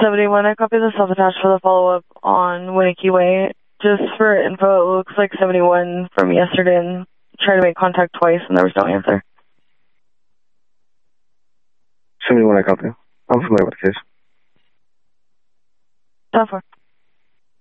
71, I copied the self-attached for the follow-up on Winnicky Way. Just for info, it looks like 71 from yesterday and tried to make contact twice and there was no answer. 71, I copy. I'm familiar with the case. 10-4.